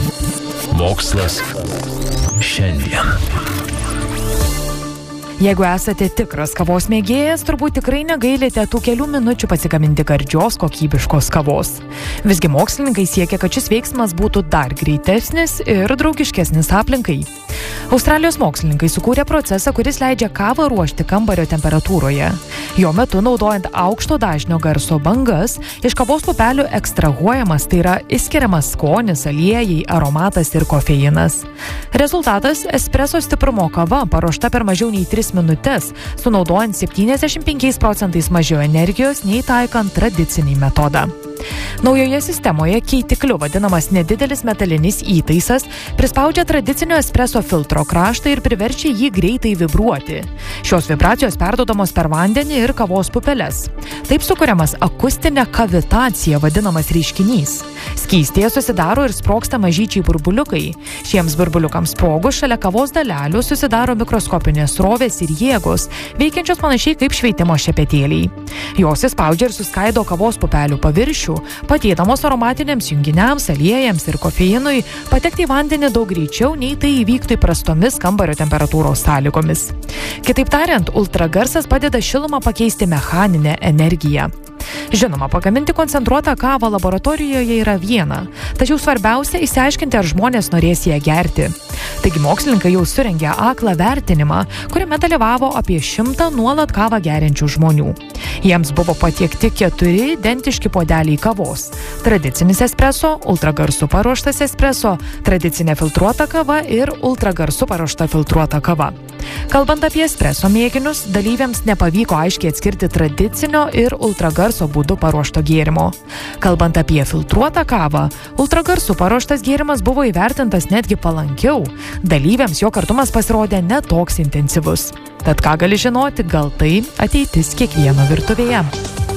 Mokslas šiandien. Jeigu esate tikras kavos mėgėjas, turbūt tikrai negailite tų kelių minučių pasigaminti gardžios, kokybiškos kavos. Visgi mokslininkai siekia, kad šis veiksmas būtų dar greitesnis ir draugiškesnis aplinkai. Australijos mokslininkai sukūrė procesą, kuris leidžia kavą ruošti kambario temperatūroje. Jo metu, naudojant aukšto dažnio garso bangas, iš kavos pupelių ekstrahuojamas, tai yra išskiriamas skonis, aliejai, aromatas ir kofeinas. Rezultatas – espreso stiprumo kava, paruošta per mažiau nei 3 minutes, sunaudojant 75% mažiau energijos nei taikant tradicinį metodą. Naujoje sistemoje keitikliu vadinamas nedidelis metalinis įtaisas prispaudžia tradicinio espreso filtro kraštą ir priverčia jį greitai vibruoti. Šios vibracijos perduodamos per vandenį ir kavos pupeles. Taip sukuriamas akustinė kavitacija vadinamas reiškinys. Skystyje susidaro ir sprogsta mažyčiai burbuliukai. Šiems burbuliukams sprogus šalia kavos dalelių susidaro mikroskopinės srovės ir jėgos, veikiančios panašiai kaip šveitimo šepetėliai. Jos įspaudžia ir suskaido kavos pupelių paviršių, padėdamos aromatiniams junginiams, aliejams ir kofeinui patekti į vandenį daug greičiau, nei tai įvyktų įprastomis kambario temperatūros sąlygomis. Kitaip tariant, ultragarsas padeda šilumą pakeisti mechaninę energiją. Žinoma, pagaminti koncentruotą kavą laboratorijoje yra viena, tačiau svarbiausia išsiaiškinti, ar žmonės norės ją gerti. Taigi mokslininkai jau surengė aklą vertinimą, kuriame dalyvavo apie 100 nuolat kavą geriančių žmonių. Jiems buvo patiekti 4 identiški puodeliai kavos. Tradicinis espreso, ultragarsu paruoštas espreso, tradicinė filtruota kava ir ultragarsu paruošta filtruota kava. Kalbant apie espreso mėginius, dalyviams nepavyko aiškiai atskirti tradicinio ir ultragarso būdu paruošto gėrimo. Kalbant apie filtruotą kavą, ultragarsu paruoštas gėrimas buvo įvertintas netgi palankiau. Dalyviams jo kartumas pasirodė ne toks intensyvus. Tad ką gali žinoti, gal tai ateitis kiekvieno virtuvėje.